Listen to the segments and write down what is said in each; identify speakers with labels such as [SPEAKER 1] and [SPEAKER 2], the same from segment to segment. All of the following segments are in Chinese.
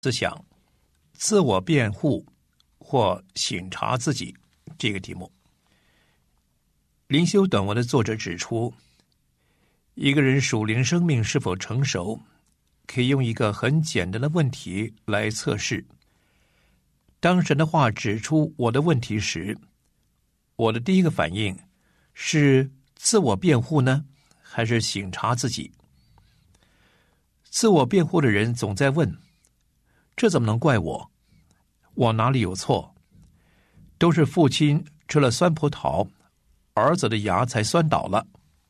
[SPEAKER 1] 思想自我辩护或省察自己这个题目。灵修短文的作者指出，一个人属灵生命是否成熟，可以用一个很简单的问题来测试。当神的话指出我的问题时，我的第一个反应是自我辩护呢，还是省察自己？自我辩护的人总在问，这怎么能怪我？我哪里有错？都是父亲吃了酸葡萄，儿子的牙才酸倒了。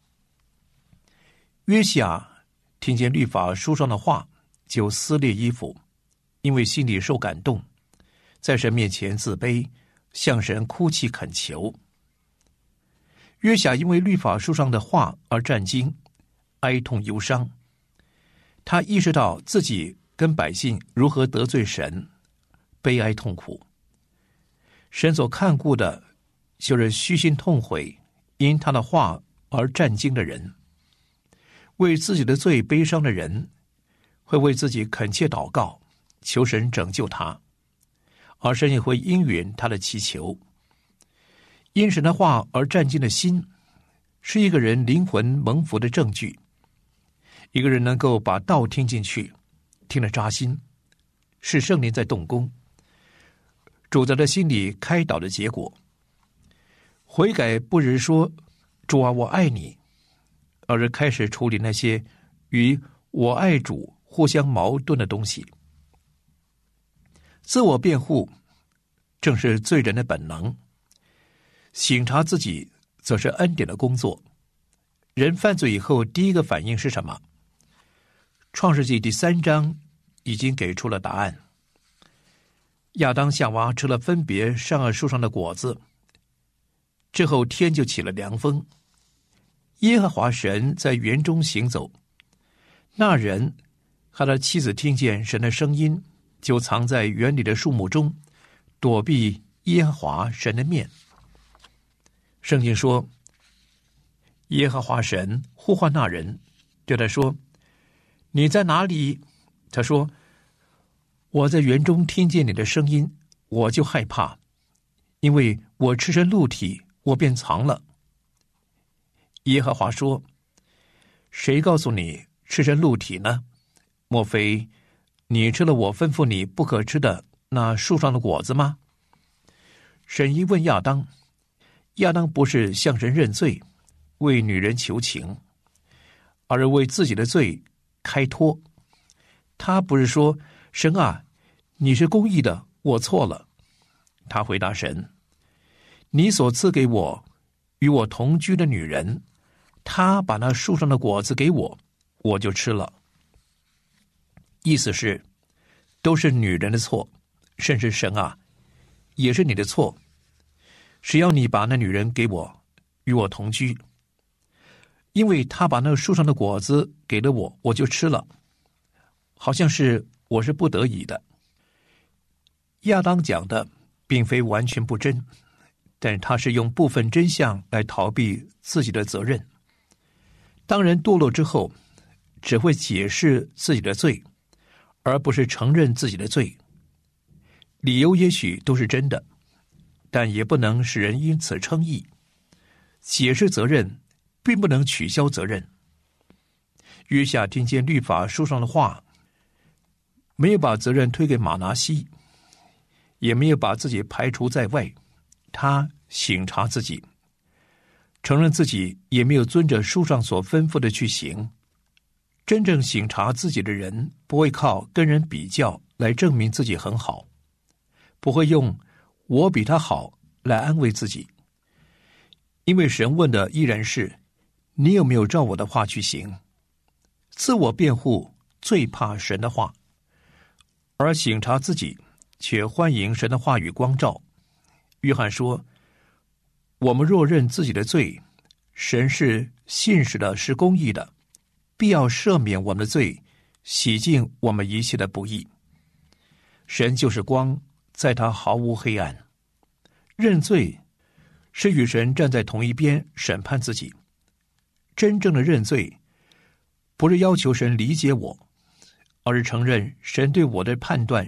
[SPEAKER 1] 约西亚听见律法书上的话，就撕裂衣服，因为心里受感动，在神面前自卑，向神哭泣恳求。约西亚因为律法书上的话而战惊，哀痛忧伤。他意识到自己跟百姓如何得罪神，悲哀痛苦。神所看顾的就是虚心痛悔因他的话而战惊的人。为自己的罪悲伤的人，会为自己恳切祷告，求神拯救他，而神也会应允他的祈求。因神的话而战惊的心，是一个人灵魂蒙福的证据。一个人能够把道听进去，听了扎心，是圣灵在动工，主在他心里开导的结果。悔改不是说主啊我爱你，而是开始处理那些与我爱主互相矛盾的东西。自我辩护正是罪人的本能，省察自己则是恩典的工作。人犯罪以后第一个反应是什么？创世纪第3章已经给出了答案。亚当夏娃吃了分别善恶树上的果子之后，天就起了凉风。耶和华神在园中行走，那人和他妻子听见神的声音，就藏在园里的树木中，躲避耶和华神的面。圣经说，耶和华神呼唤那人，对他说，你在哪里？他说，我在园中听见你的声音，我就害怕，因为我赤身露体，我便藏了。耶和华说，谁告诉你赤身露体呢？莫非你吃了我吩咐你不可吃的那树上的果子吗？神一问亚当，亚当不是向神认罪，为女人求情，而是为自己的罪开脱。他不是说，神啊，你是公义的，我错了。他回答神，你所赐给我与我同居的女人，她把那树上的果子给我，我就吃了。意思是，都是女人的错，甚至神啊，也是你的错，只要你把那女人给我，与我同居。因为她把那树上的果子给了我，我就吃了，好像是我是不得已的。亚当讲的并非完全不真，但他是用部分真相来逃避自己的责任。当人堕落之后，只会解释自己的罪，而不是承认自己的罪。理由也许都是真的，但也不能使人因此称义。解释责任并不能取消责任。约西亚听见律法书上的话，没有把责任推给玛拿西，也没有把自己排除在外，他省察自己，承认自己也没有遵着书上所吩咐的去行。真正省察自己的人，不会靠跟人比较来证明自己很好，不会用我比他好来安慰自己，因为神问的依然是你有没有照我的话去行。自我辩护最怕神的话，而省察自己却欢迎神的话语光照。约翰说，我们若认自己的罪，神是信实的，是公义的，必要赦免我们的罪，洗净我们一切的不义。神就是光，在他毫无黑暗。认罪是与神站在同一边审判自己。真正的认罪不是要求神理解我，而是承认神对我的判断